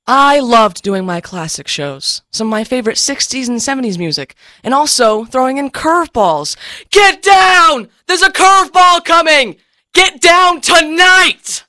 I loved doing my classic shows, some of my favorite 60s and 70s music, and also throwing in curveballs. Get down! There's a curveball coming! Get down tonight!